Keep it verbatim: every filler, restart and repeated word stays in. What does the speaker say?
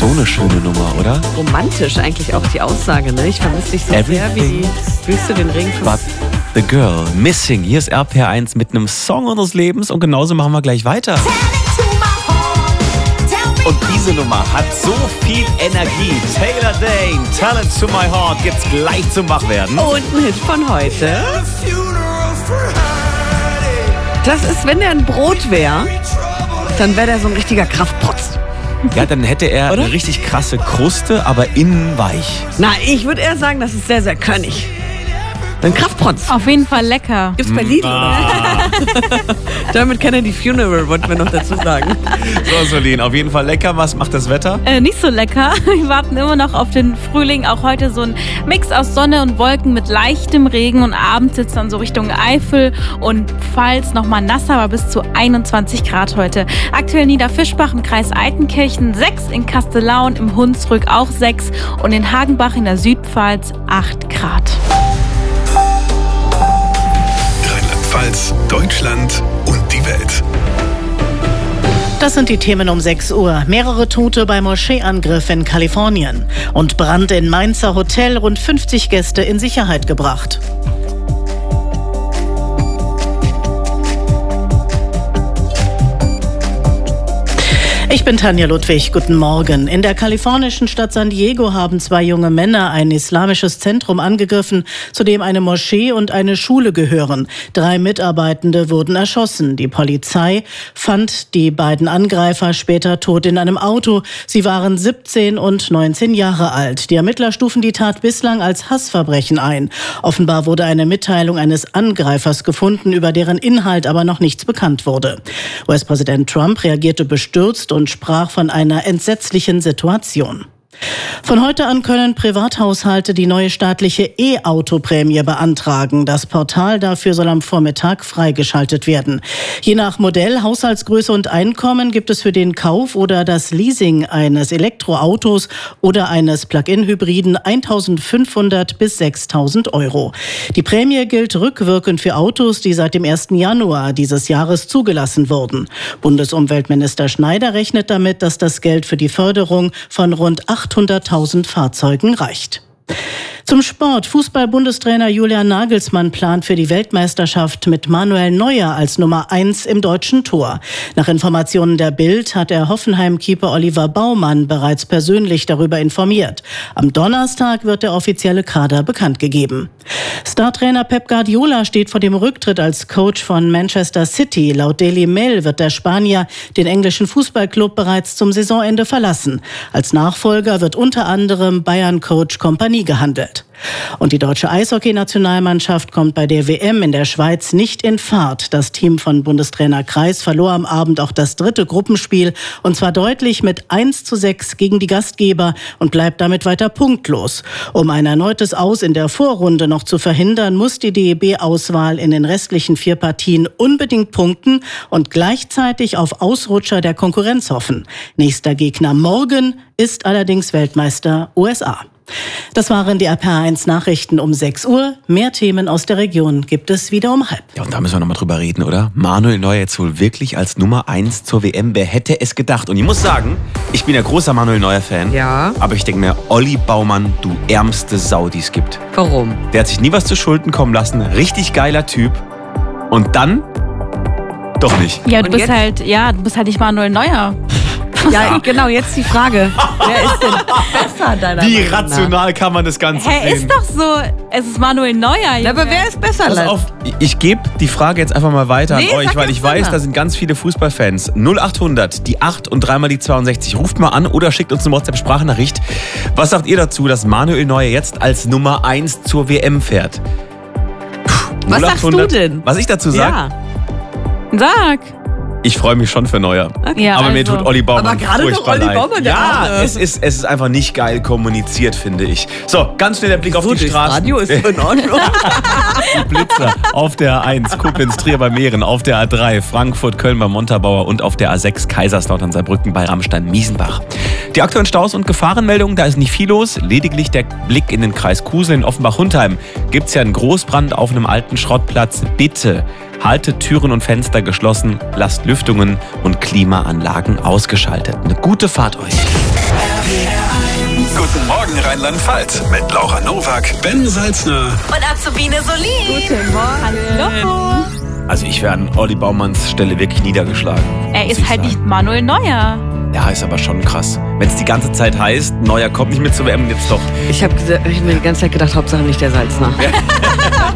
so eine schöne Nummer, oder? Romantisch eigentlich auch die Aussage, ne? Ich vermisse dich so sehr wie die Wüste den Regen von... But the Girl, Missing. Hier ist R P R eins mit einem Song unseres Lebens und genauso machen wir gleich weiter. Und diese Nummer hat so viel Energie. Taylor Dayne, Tell It To My Heart, gibt's gleich zum Wachwerden. Und ein Hit von heute. Das ist, wenn der ein Brot wäre, dann wäre der so ein richtiger Kraftprotz. Ja, dann hätte er Oder? eine richtig krasse Kruste, aber innen weich. Na, ich würde eher sagen, das ist sehr, sehr körnig. Ein Kraftprotz. Auf jeden Fall lecker. Gibt's bei Lidl, oder? Damit kann er die Funeral, wollten wir noch dazu sagen. So, Solin, auf jeden Fall lecker. Was macht das Wetter? Äh, nicht so lecker. Wir warten immer noch auf den Frühling. Auch heute so ein Mix aus Sonne und Wolken mit leichtem Regen. Und abends sitzt dann so Richtung Eifel und Pfalz nochmal nasser, aber bis zu einundzwanzig Grad heute. Aktuell Niederfischbach im Kreis Altenkirchen sechs, in Kastellaun im Hunsrück auch sechs und in Hagenbach in der Südpfalz acht Grad. Rheinland-Pfalz, Deutschland und die Welt. Das sind die Themen um sechs Uhr. Mehrere Tote bei Moscheeangriff in Kalifornien. Und Brand in Mainzer Hotel, rund fünfzig Gäste in Sicherheit gebracht. Ich bin Tanja Ludwig, guten Morgen. In der kalifornischen Stadt San Diego haben zwei junge Männer ein islamisches Zentrum angegriffen, zu dem eine Moschee und eine Schule gehören. Drei Mitarbeitende wurden erschossen. Die Polizei fand die beiden Angreifer später tot in einem Auto. Sie waren siebzehn und neunzehn Jahre alt. Die Ermittler stufen die Tat bislang als Hassverbrechen ein. Offenbar wurde eine Mitteilung eines Angreifers gefunden, über deren Inhalt aber noch nichts bekannt wurde. U S-Präsident Trump reagierte bestürzt und sprach von einer entsetzlichen Situation. Von heute an können Privathaushalte die neue staatliche E-Auto-Prämie beantragen. Das Portal dafür soll am Vormittag freigeschaltet werden. Je nach Modell, Haushaltsgröße und Einkommen gibt es für den Kauf oder das Leasing eines Elektroautos oder eines Plug-in-Hybriden eintausendfünfhundert bis sechstausend Euro. Die Prämie gilt rückwirkend für Autos, die seit dem ersten Januar dieses Jahres zugelassen wurden. Bundesumweltminister Schneider rechnet damit, dass das Geld für die Förderung von rund achthunderttausend Fahrzeugen reicht. Zum Sport. Fußball-Bundestrainer Julian Nagelsmann plant für die Weltmeisterschaft mit Manuel Neuer als Nummer eins im deutschen Tor. Nach Informationen der Bild hat er Hoffenheim-Keeper Oliver Baumann bereits persönlich darüber informiert. Am Donnerstag wird der offizielle Kader bekannt gegeben. Startrainer Pep Guardiola steht vor dem Rücktritt als Coach von Manchester City. Laut Daily Mail wird der Spanier den englischen Fußballclub bereits zum Saisonende verlassen. Als Nachfolger wird unter anderem Bayern-Coach Kompanie gehandelt. Und die deutsche Eishockey-Nationalmannschaft kommt bei der W M in der Schweiz nicht in Fahrt. Das Team von Bundestrainer Kreis verlor am Abend auch das dritte Gruppenspiel und zwar deutlich mit eins zu sechs gegen die Gastgeber und bleibt damit weiter punktlos. Um ein erneutes Aus in der Vorrunde noch zu verhindern, muss die D E B-Auswahl in den restlichen vier Partien unbedingt punkten und gleichzeitig auf Ausrutscher der Konkurrenz hoffen. Nächster Gegner morgen ist allerdings Weltmeister U S A. Das waren die R P R eins Nachrichten um sechs Uhr. Mehr Themen aus der Region gibt es wieder um halb. Ja, und da müssen wir nochmal drüber reden, oder? Manuel Neuer jetzt wohl wirklich als Nummer eins zur W M. Wer hätte es gedacht? Und ich muss sagen, ich bin ja großer Manuel Neuer-Fan. Ja. Aber ich denke mir, Olli Baumann, du ärmste Sau, die es gibt. Warum? Der hat sich nie was zu Schulden kommen lassen. Richtig geiler Typ. Und dann doch nicht. Ja, du Und bist jetzt? halt, ja, du bist halt nicht Manuel Neuer. Ja, genau, jetzt die Frage. Wer ist denn besser, deiner Wie Meinung nach? rational kann man das Ganze Hä, sehen? ist doch so, es ist Manuel Neuer. Ja, aber wer ist besser? Pass Leute? auf, ich gebe die Frage jetzt einfach mal weiter Nee, an euch, sag weil jetzt ich weiß, mal. da sind ganz viele Fußballfans. null achthundert, die acht und dreimal die zweiundsechzig. Ruft mal an oder schickt uns eine WhatsApp-Sprachnachricht. Was sagt ihr dazu, dass Manuel Neuer jetzt als Nummer eins zur W M fährt? Puh, Was sagst du denn? Was ich dazu sage? Ja. Sag. Ich freue mich schon für Neuer. Ja, aber mir also. tut Olli Baumann Aber gerade doch furchtbar Olli leid. Baumann, der Ja, Arme. es ist, es ist einfach nicht geil kommuniziert, finde ich. So, ganz schnell der Blick auf So, die durchs Straßen. Radio ist in Ordnung. Die Blitzer auf der A eins, Koblenz, Trier bei Mähren, auf der A drei, Frankfurt, Köln bei Montabaur und auf der A sechs, Kaiserslautern, Saarbrücken bei Rammstein-Miesenbach. Die aktuellen Staus und Gefahrenmeldungen, da ist nicht viel los, lediglich der Blick in den Kreis Kusel in Offenbach-Hundheim. Gibt es ja einen Großbrand auf einem alten Schrottplatz. Bitte haltet Türen und Fenster geschlossen, lasst Lüftungen und Klimaanlagen ausgeschaltet. Eine gute Fahrt euch. Guten Morgen Rheinland-Pfalz mit Laura Nowak, Ben Salzner und Azubine Solin. Guten Morgen. Hallo. Also ich wäre an Olli Baumanns Stelle wirklich niedergeschlagen. Er muss ist ich halt sagen. nicht Manuel Neuer. Ja, ist aber schon krass. Wenn es die ganze Zeit heißt, Neuer kommt nicht mit zur W M, jetzt doch. Ich habe hab mir die ganze Zeit gedacht, Hauptsache nicht der Salzner.